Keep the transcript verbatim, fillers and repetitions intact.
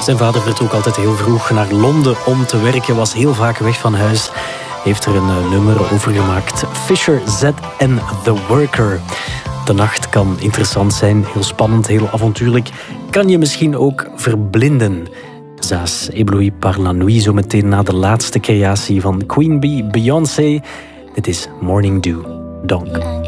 Zijn vader vertrok altijd heel vroeg naar Londen om te werken, was heel vaak weg van huis. Heeft er een uh, nummer over gemaakt. Fisher Z en The Worker. De nacht kan interessant zijn, heel spannend, heel avontuurlijk. Kan je misschien ook verblinden. Zaas ébloui par la nuit, zo meteen na de laatste creatie van Queen Bee, Beyoncé. Dit is Morning Dew, Donk.